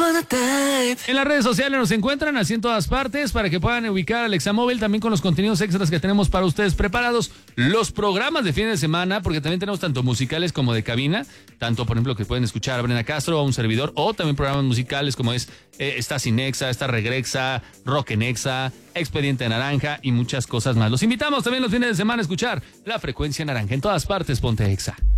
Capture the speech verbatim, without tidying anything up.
En las redes sociales nos encuentran así en todas partes para que puedan ubicar al Examóvil, también con los contenidos extras que tenemos para ustedes preparados, los programas de fin de semana, porque también tenemos tanto musicales como de cabina, tanto por ejemplo que pueden escuchar a Brenda Castro o a un servidor, o también programas musicales como es eh, Está Cinexa, Está Regrexa, Rock en Exa, Expediente Naranja y muchas cosas más. Los invitamos también los fines de semana a escuchar La Frecuencia Naranja en todas partes, ponte Exa.